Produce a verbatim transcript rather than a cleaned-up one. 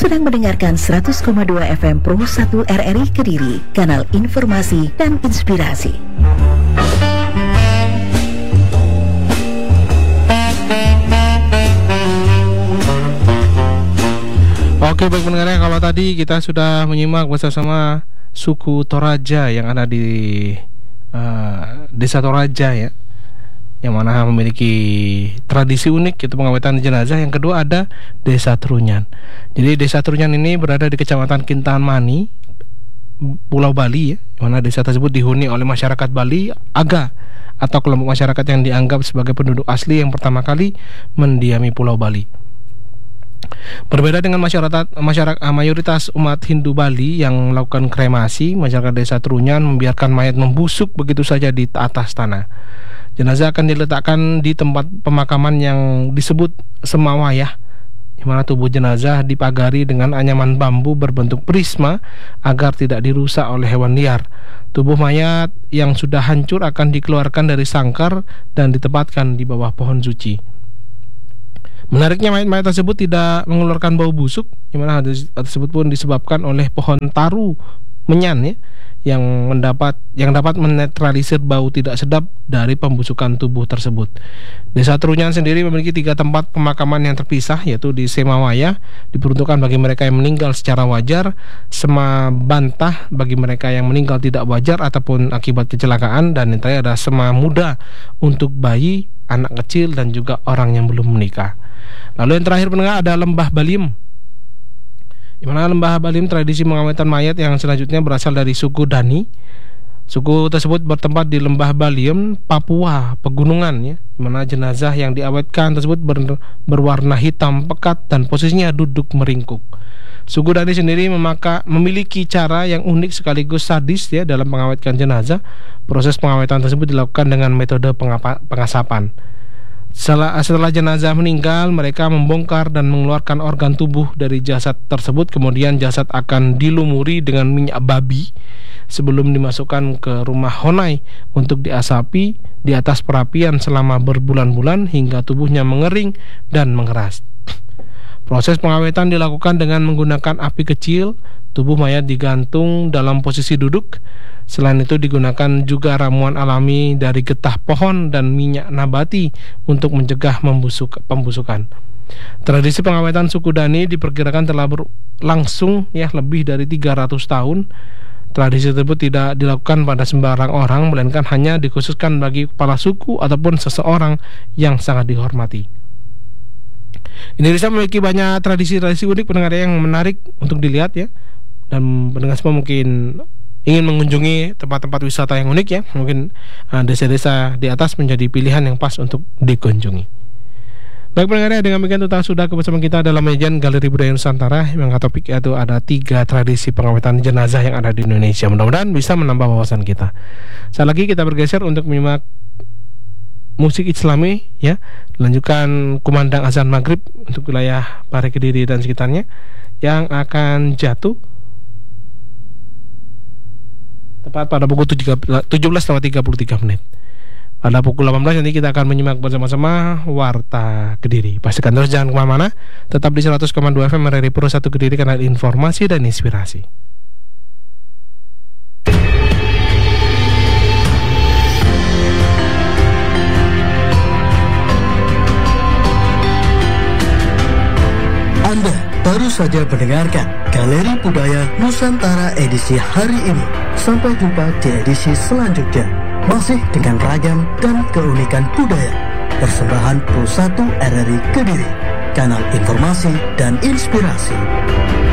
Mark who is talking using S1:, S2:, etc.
S1: sedang mendengarkan seratus koma dua F M Pro satu R R I Kediri, kanal informasi dan inspirasi.
S2: Oke, baik pendengar, kalau tadi kita sudah menyimak bersama suku Toraja yang ada di uh, Desa Toraja ya, yang mana memiliki tradisi unik yaitu pengawetan jenazah. Yang kedua ada Desa Trunyan. Jadi Desa Trunyan ini berada di Kecamatan Kintahan Mani, Pulau Bali ya, yang mana desa tersebut dihuni oleh masyarakat Bali Aga atau kelompok masyarakat yang dianggap sebagai penduduk asli yang pertama kali mendiami Pulau Bali. Berbeda dengan masyarakat masyarakat mayoritas umat Hindu Bali yang melakukan kremasi, masyarakat Desa Trunyan membiarkan mayat membusuk begitu saja di atas tanah. Jenazah akan diletakkan di tempat pemakaman yang disebut semawayah, di mana tubuh jenazah dipagari dengan anyaman bambu berbentuk prisma agar tidak dirusak oleh hewan liar. Tubuh mayat yang sudah hancur akan dikeluarkan dari sangkar dan ditempatkan di bawah pohon suci. Menariknya, mayat-mayat tersebut tidak mengeluarkan bau busuk, di mana hal tersebut pun disebabkan oleh pohon taru menyan ya, yang mendapat yang dapat menetralisir bau tidak sedap dari pembusukan tubuh tersebut. Desa Trunyan sendiri memiliki tiga tempat pemakaman yang terpisah, yaitu di Semawayah diperuntukkan bagi mereka yang meninggal secara wajar, Semabantah bagi mereka yang meninggal tidak wajar ataupun akibat kecelakaan, dan yang terakhir ada Sema Muda untuk bayi, anak kecil, dan juga orang yang belum menikah. Lalu yang terakhir pendengar ada Lembah Baliem, di mana Lembah Baliem tradisi pengawetan mayat yang selanjutnya berasal dari suku Dani. Suku tersebut bertempat di Lembah Baliem, Papua Pegunungan ya, di mana jenazah yang diawetkan tersebut ber, berwarna hitam pekat dan posisinya duduk meringkuk. Suku Dani sendiri memaka, memiliki cara yang unik sekaligus sadis ya dalam mengawetkan jenazah. Proses pengawetan tersebut dilakukan dengan metode pengapa, pengasapan. Setelah, setelah jenazah meninggal, mereka membongkar dan mengeluarkan organ tubuh dari jasad tersebut. Kemudian jasad akan dilumuri dengan minyak babi sebelum dimasukkan ke rumah honai untuk diasapi di atas perapian selama berbulan-bulan hingga tubuhnya mengering dan mengeras. Proses pengawetan dilakukan dengan menggunakan api kecil. Tubuh mayat digantung dalam posisi duduk. Selain itu digunakan juga ramuan alami dari getah pohon dan minyak nabati untuk mencegah membusuk, pembusukan. Tradisi pengawetan suku Dani diperkirakan telah berlangsung ya lebih dari tiga ratus tahun. Tradisi tersebut tidak dilakukan pada sembarang orang, melainkan hanya dikhususkan bagi kepala suku ataupun seseorang yang sangat dihormati. Indonesia memiliki banyak tradisi-tradisi unik pendengar yang menarik untuk dilihat ya. Dan pendengar semua mungkin ingin mengunjungi tempat-tempat wisata yang unik ya, mungkin uh, desa-desa di atas menjadi pilihan yang pas untuk dikunjungi. Baik pendengar, dengan demikian tuntas sudah kebersamaan kita dalam Mejen Galeri Budaya Nusantara yang topik yaitu ada tiga tradisi pengawetan jenazah yang ada di Indonesia. Mudah-mudahan bisa menambah wawasan kita. Saat lagi kita bergeser untuk menyimak musik Islami ya, lanjutkan kumandang azan maghrib untuk wilayah Pare Kediri dan sekitarnya yang akan jatuh tepat pada pukul tujuh belas lewat tiga puluh tiga menit. Pada pukul delapan belas nanti kita akan menyimak bersama-sama Warta Kediri. Pastikan terus jangan kemana-mana, tetap di seratus koma dua F M R R I Pro satu Kediri, kanal informasi dan inspirasi.
S3: Anda baru saja mendengarkan Galeri Budaya Nusantara edisi hari ini. Sampai jumpa di edisi selanjutnya, masih dengan ragam dan keunikan budaya. Persembahan Pro satu R R I Kediri, kanal informasi dan inspirasi.